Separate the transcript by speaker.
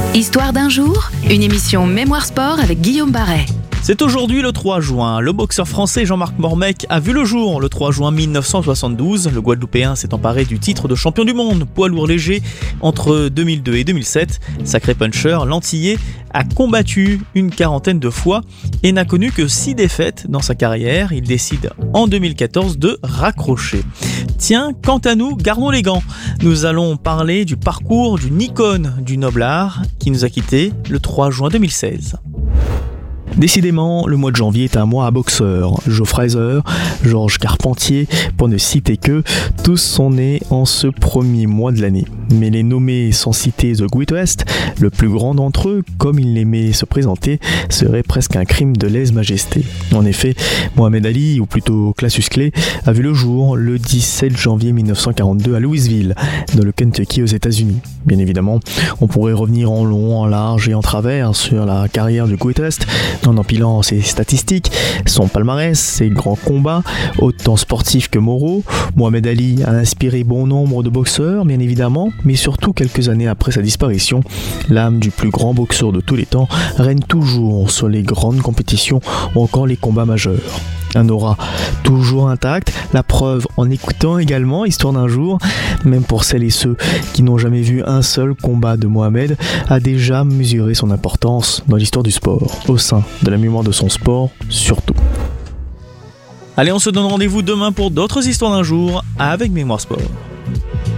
Speaker 1: Histoire d'un jour, une émission Mémoire Sport avec Guillaume Barret.
Speaker 2: C'est aujourd'hui le 3 juin. Le boxeur français Jean-Marc Mormec a vu le jour le 3 juin 1972. Le Guadeloupéen s'est emparé du titre de champion du monde poids lourd léger entre 2002 et 2007. Sacré puncher, l'Antillais a combattu une quarantaine de fois et n'a connu que 6 défaites dans sa carrière. Il décide en 2014 de raccrocher. Tiens, quant à nous, gardons les gants. Nous allons parler du parcours d'une icône du noblard qui nous a quittés le 3 juin 2016.
Speaker 3: Décidément, le mois de janvier est un mois à boxeurs. Joe Frazier, Georges Carpentier, pour ne citer que, tous sont nés en ce premier mois de l'année. Mais les nommés sans citer The Greatest, le plus grand d'entre eux, comme il aimait se présenter, serait presque un crime de lèse-majesté. En effet, Mohamed Ali, ou plutôt Cassius Clay, a vu le jour le 17 janvier 1942 à Louisville, dans le Kentucky aux États-Unis. Bien évidemment, on pourrait revenir en long, en large et en travers sur la carrière du Greatest, en empilant ses statistiques, son palmarès, ses grands combats, autant sportifs que moraux. Mohamed Ali a inspiré bon nombre de boxeurs, bien évidemment, mais surtout quelques années après sa disparition, l'âme du plus grand boxeur de tous les temps règne toujours sur les grandes compétitions ou encore les combats majeurs. Un aura toujours intact, la preuve en écoutant également Histoire d'un jour, même pour celles et ceux qui n'ont jamais vu un seul combat de Mohamed, a déjà mesuré son importance dans l'histoire du sport, au sein de la mémoire de son sport surtout.
Speaker 2: Allez, on se donne rendez-vous demain pour d'autres histoires d'un jour avec Mémoire Sport.